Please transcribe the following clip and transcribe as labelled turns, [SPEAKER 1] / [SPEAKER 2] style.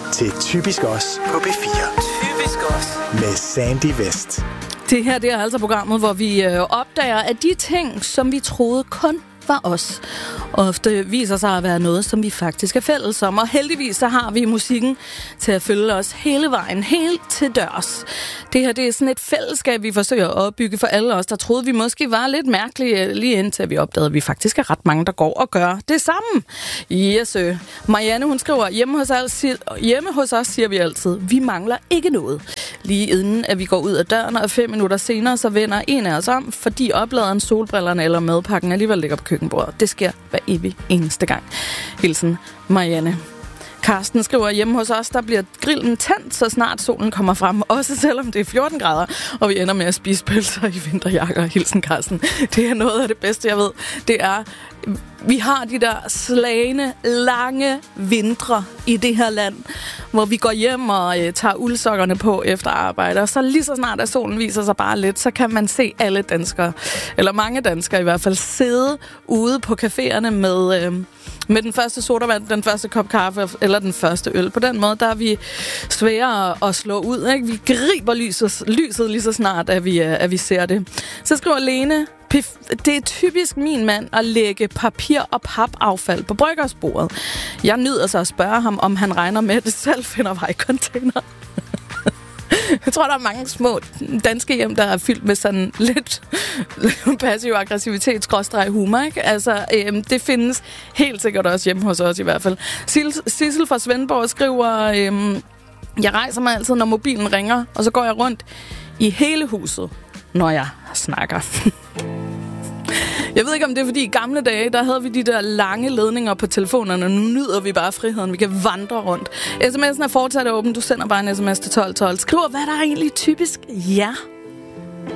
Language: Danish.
[SPEAKER 1] til Typisk Os på B4.
[SPEAKER 2] Typisk Os.
[SPEAKER 1] Med Sandy Vest.
[SPEAKER 3] Det her, det er altså programmet, hvor vi opdager, at de ting, som vi troede kun var os, ofte viser sig at være noget, som vi faktisk er fælles om. Og heldigvis så har vi musikken til at følge os hele vejen, helt til dørs. Det her, det er sådan et fællesskab, vi forsøger at opbygge for alle os, der troede, vi måske var lidt mærkelige, lige indtil vi opdagede, at vi faktisk er ret mange, der går og gør det samme. Yes, Marianne, hun skriver, hjemme hos os siger vi altid, vi mangler ikke noget. Lige inden, at vi går ud af døren, og 5 minutter senere, så vender en af os om, fordi opladeren, solbrillerne eller madpakken alligevel ligger på køkkenbordet. Det sker hver evig eneste gang. Hilsen, Marianne. Karsten skriver, hjemme hos os, der bliver grillen tændt, så snart solen kommer frem. Også selvom det er 14 grader, og vi ender med at spise pølser i vinterjakker. Hilsen, Karsten. Det er noget af det bedste, jeg ved. Det er, vi har de der slagne, lange vintre i det her land, hvor vi går hjem og tager uldsokkerne på efter arbejde. Og så lige så snart, at solen viser sig bare lidt, så kan man se alle danskere, eller mange danskere i hvert fald, sidde ude på caféerne med den første sodavand, den første kop kaffe eller den første øl. På den måde, der er vi svære at slå ud. Ikke? Vi griber lyset lige så snart, at vi ser det. Så skriver Lene, det er typisk min mand at lægge papir- og papaffald på bryggersbordet. Jeg nyder så at spørge ham, om han regner med, at det selv finder vej i container. Jeg tror, der er mange små danske hjem, der er fyldt med sådan lidt passiv aggressivitet, humor, ikke? Altså, det findes helt sikkert også hjemme hos os i hvert fald. Sissel fra Svendborg skriver, jeg rejser mig altid, når mobilen ringer, og så går jeg rundt i hele huset, når jeg snakker. Jeg ved ikke, om det er fordi i gamle dage, der havde vi de der lange ledninger på telefonerne, og nu nyder vi bare friheden. Vi kan vandre rundt. SMS'en er fortsat åben. Du sender bare en sms til 1212. Skriver, hvad der er egentlig typisk jer.